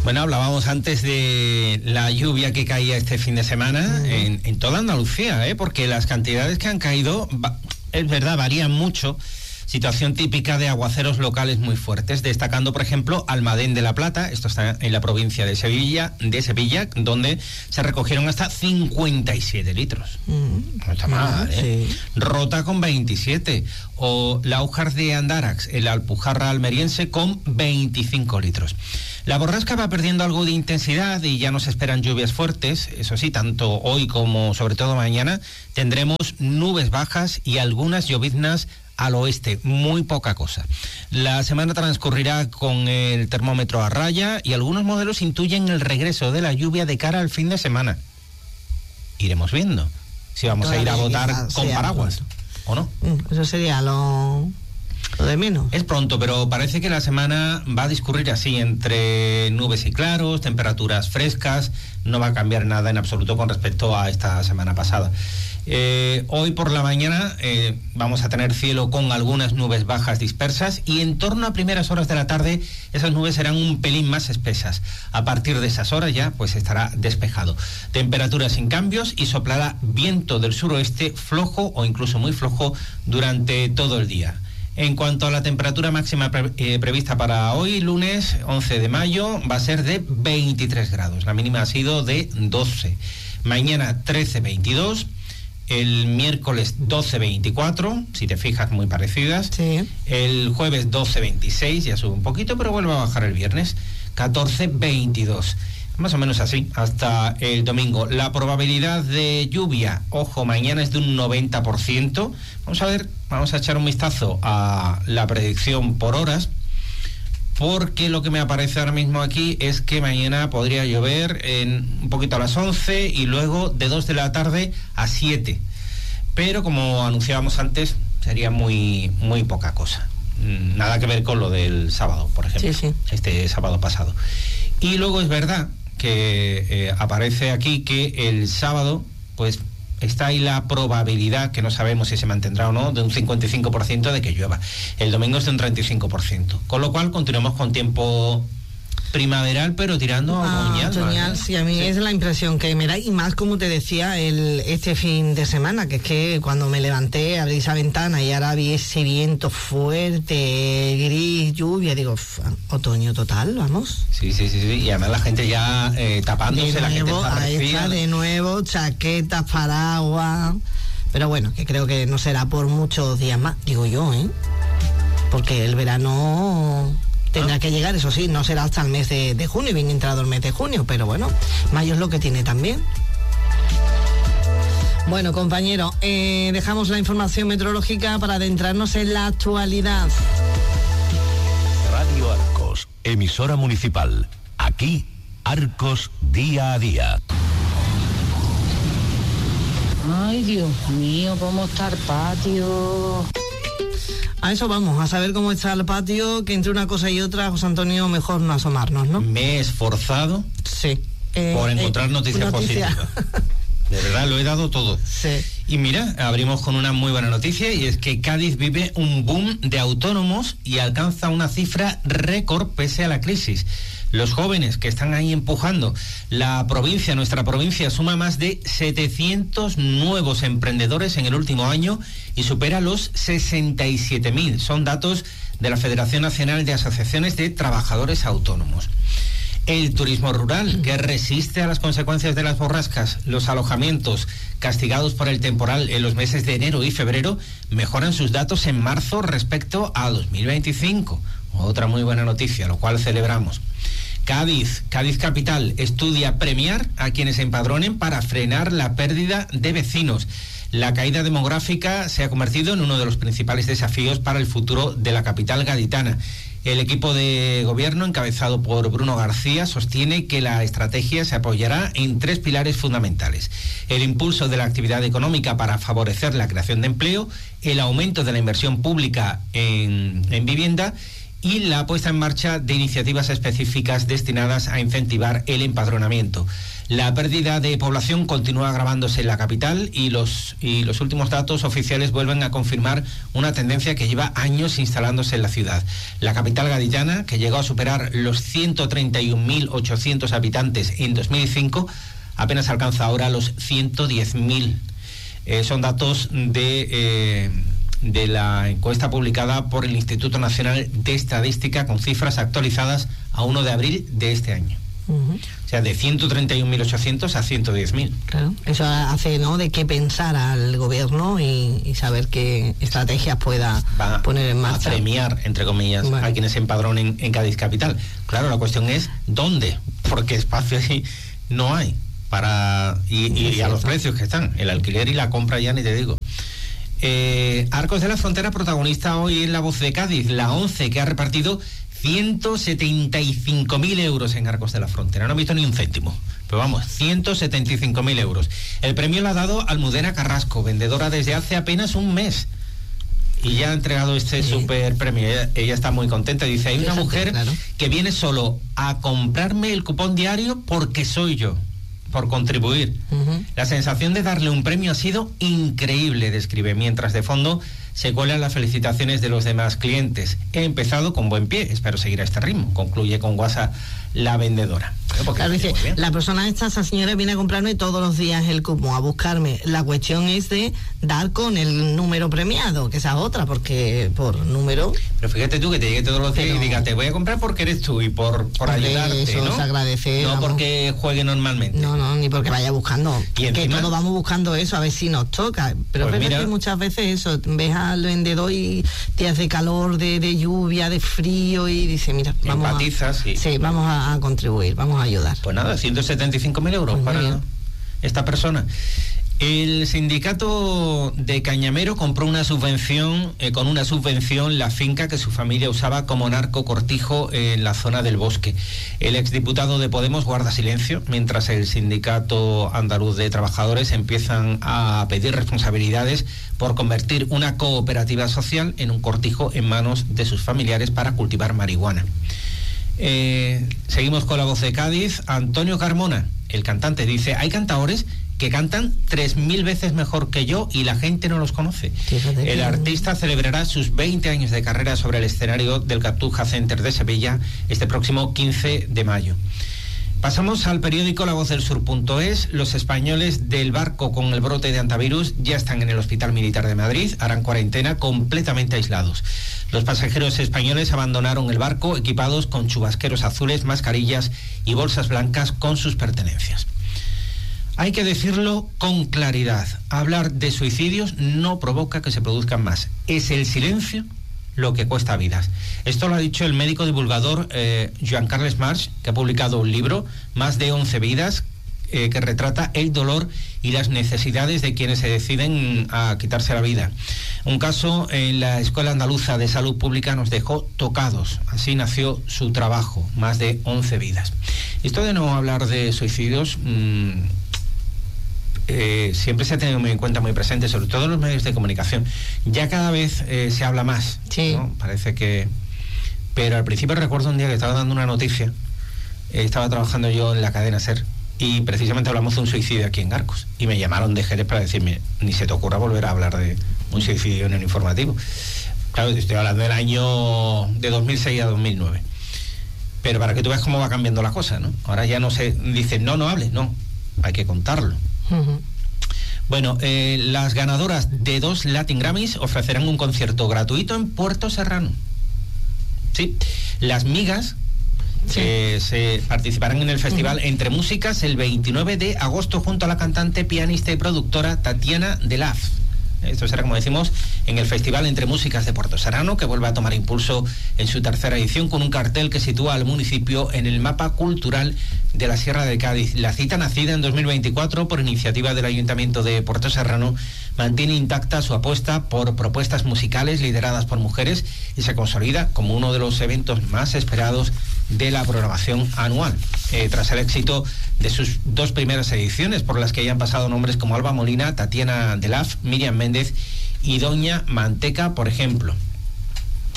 Bueno, hablábamos antes de la lluvia que caía este fin de semana en toda Andalucía, porque las cantidades que han caído, es verdad, varían mucho. Situación típica de aguaceros locales muy fuertes, destacando, por ejemplo, Almadén de la Plata, esto está en la provincia de Sevilla, donde se recogieron hasta 57 litros. No está mal, ¿eh? Sí. Rota con 27, o Laujar de Andarax, en la Alpujarra almeriense, con 25 litros. La borrasca va perdiendo algo de intensidad y ya nos esperan lluvias fuertes. Eso sí, tanto hoy como sobre todo mañana tendremos nubes bajas y algunas lloviznas al oeste, muy poca cosa. La semana transcurrirá con el termómetro a raya y algunos modelos intuyen el regreso de la lluvia de cara al fin de semana. Iremos viendo si vamos a ir a votar con paraguas o no. Eso sería lo de menos. Es pronto, pero parece que la semana va a discurrir así, entre nubes y claros, temperaturas frescas. No va a cambiar nada en absoluto con respecto a esta semana pasada. Hoy por la mañana vamos a tener cielo con algunas nubes bajas dispersas y en torno a primeras horas de la tarde esas nubes serán un pelín más espesas. A partir de esas horas ya pues estará despejado. Temperaturas sin cambios y soplará viento del suroeste flojo o incluso muy flojo durante todo el día. En cuanto a la temperatura máxima prevista para hoy, lunes 11 de mayo, va a ser de 23 grados. La mínima ha sido de 12. Mañana 13-22. El miércoles 12-24, si te fijas, muy parecidas. Sí. El jueves 12-26, ya sube un poquito, pero vuelve a bajar el viernes. 14-22. Más o menos así, hasta el domingo. La probabilidad de lluvia, ojo, mañana es de un 90%. Vamos a echar un vistazo a la predicción por horas, porque lo que me aparece ahora mismo aquí es que mañana podría llover un poquito a las 11 y luego de 2 de la tarde a 7. Pero como anunciábamos antes, sería muy, muy poca cosa. Nada que ver con lo del sábado, por ejemplo, sí. Este sábado pasado. Y luego es verdad que aparece aquí que el sábado, pues está ahí la probabilidad, que no sabemos si se mantendrá o no, de un 55% de que llueva. El domingo es de un 35%. Con lo cual continuamos con tiempo primaveral, pero tirando a otoñal. Sí, a mí es la impresión que me da, y más como te decía este fin de semana, que es que cuando me levanté, abrí esa ventana y ahora vi ese viento fuerte, gris, lluvia, digo, otoño total, vamos. Sí, y además la gente ya tapándose, de nuevo, la gente está ahí está de nuevo, chaquetas, paraguas, pero bueno, que creo que no será por muchos días más, digo yo, porque el verano tendrá que llegar, eso sí, no será hasta el mes de junio, bien entrado el mes de junio, pero bueno, mayo es lo que tiene también. Bueno, compañero, dejamos la información meteorológica para adentrarnos en la actualidad. Radio Arcos, emisora municipal. Aquí, Arcos día a día. Ay, Dios mío, ¿cómo está el patio? A eso vamos, a saber cómo está el patio, que entre una cosa y otra, José Antonio, mejor no asomarnos, ¿no? Me he esforzado por encontrar noticias positivas. De verdad, lo he dado todo. Sí. Y mira, abrimos con una muy buena noticia, y es que Cádiz vive un boom de autónomos y alcanza una cifra récord pese a la crisis. Los jóvenes que están ahí empujando nuestra provincia suma más de 700 nuevos emprendedores en el último año y supera los 67.000. Son datos de la Federación Nacional de Asociaciones de Trabajadores Autónomos. El turismo rural, que resiste a las consecuencias de las borrascas, los alojamientos castigados por el temporal en los meses de enero y febrero, mejoran sus datos en marzo respecto a 2025. Otra muy buena noticia, lo cual celebramos. Cádiz Capital estudia premiar a quienes se empadronen para frenar la pérdida de vecinos. La caída demográfica se ha convertido en uno de los principales desafíos para el futuro de la capital gaditana. El equipo de gobierno, encabezado por Bruno García, sostiene que la estrategia se apoyará en 3 pilares fundamentales: el impulso de la actividad económica para favorecer la creación de empleo, el aumento de la inversión pública en vivienda y la puesta en marcha de iniciativas específicas destinadas a incentivar el empadronamiento. La pérdida de población continúa agravándose en la capital y los últimos datos oficiales vuelven a confirmar una tendencia que lleva años instalándose en la ciudad. La capital gaditana, que llegó a superar los 131.800 habitantes en 2005, apenas alcanza ahora los 110.000. Son datos de la encuesta publicada por el Instituto Nacional de Estadística con cifras actualizadas a 1 de abril de este año. O sea, de 131.800 a 110.000. Claro, eso hace, ¿no?, de qué pensar al gobierno y saber qué estrategias pueda poner en marcha. A premiar, entre comillas, a quienes se empadronen en Cádiz capital. Claro, la cuestión es ¿dónde? Porque espacio ahí no hay y a los precios que están, el alquiler y la compra ya ni te digo. Arcos de la Frontera, protagonista hoy en La Voz de Cádiz, la ONCE, que ha repartido 175.000 euros en Arcos de la Frontera. No han visto ni un céntimo, pero vamos, 175.000 euros. El premio lo ha dado Almudena Carrasco, vendedora desde hace apenas un mes, y ya ha entregado este super premio. Ella está muy contenta. Dice, hay una mujer que viene solo a comprarme el cupón diario porque soy yo, por contribuir. La sensación de darle un premio ha sido increíble, describe, mientras de fondo se cuelan las felicitaciones de los demás clientes. He empezado con buen pie, espero seguir a este ritmo, concluye con guasa la vendedora. Claro, dice, la persona esa señora viene a comprarme todos los días el cupón, a buscarme. La cuestión es de dar con el número premiado, que esa es otra, porque por número... Pero fíjate tú que te llegue todos los días y diga, te voy a comprar porque eres tú y por ayudarte, eso, ¿no? Se agradece, no porque juegue normalmente. No, ni porque vaya buscando. Y encima, que todos vamos buscando eso, a ver si nos toca. Pero pues es que muchas veces eso, ves al vendedor y te hace calor, de lluvia, de frío, y dice, mira, vamos vamos a contribuir, vamos a ayudar. Pues nada, 175.000 euros para esta persona. El sindicato de Cañamero compró una subvención, con una subvención, la finca que su familia usaba como narcocortijo en la zona del Bosque. El exdiputado de Podemos guarda silencio, mientras el sindicato andaluz de trabajadores empiezan a pedir responsabilidades por convertir una cooperativa social en un cortijo en manos de sus familiares para cultivar marihuana. Seguimos con La Voz de Cádiz. Antonio Carmona, el cantante, dice, hay cantadores que cantan 3.000 veces mejor que yo y la gente no los conoce. El artista celebrará sus 20 años de carrera sobre el escenario del Cartuja Center de Sevilla este próximo 15 de mayo. Pasamos al periódico lavozdelsur.es. Los españoles del barco con el brote de antivirus ya están en el Hospital Militar de Madrid, harán cuarentena completamente aislados. Los pasajeros españoles abandonaron el barco equipados con chubasqueros azules, mascarillas y bolsas blancas con sus pertenencias. Hay que decirlo con claridad, hablar de suicidios no provoca que se produzcan más. Es el silencio lo que cuesta vidas. Esto lo ha dicho el médico divulgador Joan Carles March, que ha publicado un libro, Más de 11 vidas, que retrata el dolor y las necesidades de quienes se deciden a quitarse la vida. Un caso en la Escuela Andaluza de Salud Pública nos dejó tocados. Así nació su trabajo, Más de 11 vidas. Esto de no hablar de suicidios... siempre se ha tenido muy en cuenta, muy presente, sobre todo en los medios de comunicación. Ya cada vez se habla más, ¿no? Parece que... Pero al principio recuerdo un día que estaba dando una noticia, estaba trabajando yo en la cadena SER, y precisamente hablamos de un suicidio aquí en Arcos, y me llamaron de Jerez para decirme, ni se te ocurra volver a hablar de un suicidio en el informativo. Claro, estoy hablando del año de 2006 a 2009. Pero para que tú veas cómo va cambiando la cosa, ¿no? Ahora ya no se dice, no hables, no, hay que contarlo. Bueno, las ganadoras de 2 Latin Grammys ofrecerán un concierto gratuito en Puerto Serrano. Sí, las migas se participarán en el festival Entre Músicas el 29 de agosto junto a la cantante, pianista y productora Tatiana Delaf. Esto será, como decimos, en el Festival Entre Músicas de Puerto Serrano, que vuelve a tomar impulso en su tercera edición con un cartel que sitúa al municipio en el mapa cultural de la Sierra de Cádiz. La cita, nacida en 2024 por iniciativa del Ayuntamiento de Puerto Serrano, mantiene intacta su apuesta por propuestas musicales lideradas por mujeres y se consolida como uno de los eventos más esperados de la programación anual, tras el éxito de sus 2 primeras ediciones, por las que ya han pasado nombres como Alba Molina, Tatiana Delaf, Miriam Méndez y Doña Manteca, por ejemplo.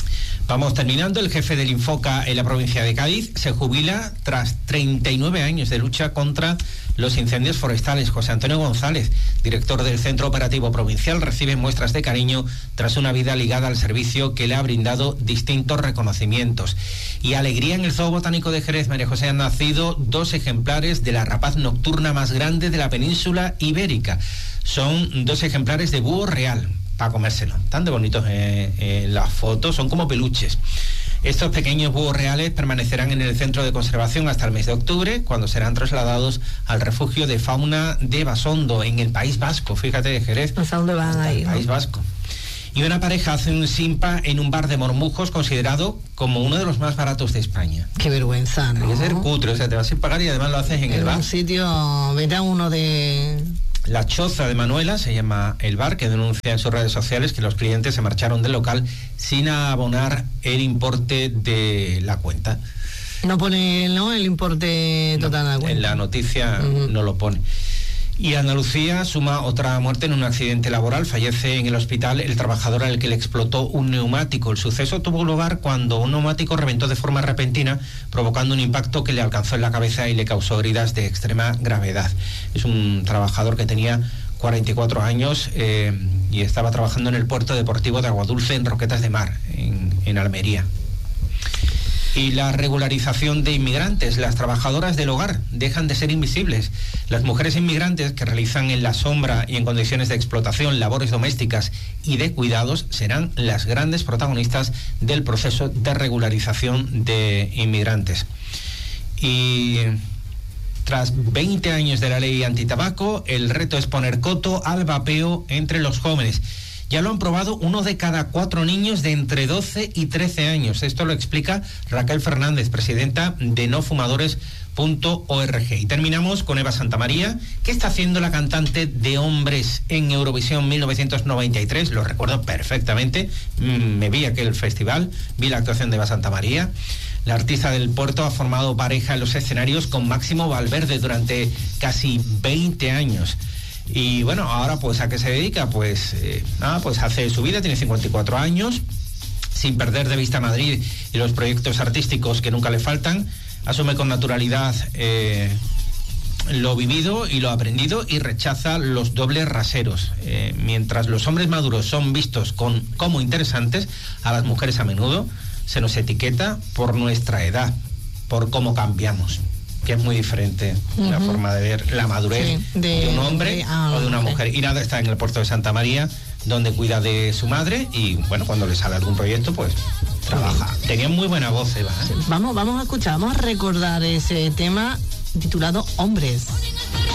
Vamos terminando. El jefe del Infoca en la provincia de Cádiz se jubila tras 39 años de lucha contra los incendios forestales. José Antonio González, director del Centro Operativo Provincial, recibe muestras de cariño tras una vida ligada al servicio que le ha brindado distintos reconocimientos. Y alegría en el Zoo Botánico de Jerez. María José, han nacido 2 ejemplares de la rapaz nocturna más grande de la península ibérica. Son 2 ejemplares de búho real, para comérselo. Tan de bonitos en las fotos, son como peluches. Estos pequeños búhos reales permanecerán en el centro de conservación hasta el mes de octubre, cuando serán trasladados al refugio de fauna de Basondo, en el País Vasco. Fíjate, de Jerez. ¿Hasta dónde van ahí? País Vasco. Y una pareja hace un simpa en un bar de Mormujos, considerado como uno de los más baratos de España. Qué vergüenza, ¿no? Hay que ser cutre, o sea, te vas sin pagar y además lo haces en el bar. Un sitio, vete a uno de... La Choza de Manuela se llama el bar, que denuncia en sus redes sociales que los clientes se marcharon del local sin abonar el importe de la cuenta. No pone, ¿no?, el importe total de la cuenta. En la noticia no lo pone. Y Andalucía suma otra muerte en un accidente laboral. Fallece en el hospital el trabajador al que le explotó un neumático. El suceso tuvo lugar cuando un neumático reventó de forma repentina, provocando un impacto que le alcanzó en la cabeza y le causó heridas de extrema gravedad. Es un trabajador que tenía 44 años y estaba trabajando en el puerto deportivo de Aguadulce, en Roquetas de Mar, en Almería. Y la regularización de inmigrantes. Las trabajadoras del hogar dejan de ser invisibles. Las mujeres inmigrantes que realizan en la sombra y en condiciones de explotación labores domésticas y de cuidados serán las grandes protagonistas del proceso de regularización de inmigrantes. Y tras 20 años de la ley antitabaco, el reto es poner coto al vapeo entre los jóvenes. Ya lo han probado 1 de cada 4 niños de entre 12 y 13 años. Esto lo explica Raquel Fernández, presidenta de nofumadores.org. Y terminamos con Eva Santamaría. ¿Qué está haciendo la cantante de hombres en Eurovisión 1993? Lo recuerdo perfectamente. Me vi aquel festival, vi la actuación de Eva Santamaría. La artista del puerto ha formado pareja en los escenarios con Máximo Valverde durante casi 20 años. Y bueno, ahora pues ¿a qué se dedica? Pues hace su vida, tiene 54 años, sin perder de vista Madrid y los proyectos artísticos que nunca le faltan. Asume con naturalidad lo vivido y lo aprendido y rechaza los dobles raseros. Mientras los hombres maduros son vistos como interesantes, a las mujeres a menudo se nos etiqueta por nuestra edad, por cómo cambiamos, que es muy diferente la forma de ver la madurez de un hombre o de una mujer. Y nada, está en el puerto de Santa María, donde cuida de su madre y, bueno, cuando le sale algún proyecto, pues trabaja. Tenía muy buena voz, Eva, ¿eh? Vamos a escuchar, vamos a recordar ese tema titulado Hombres.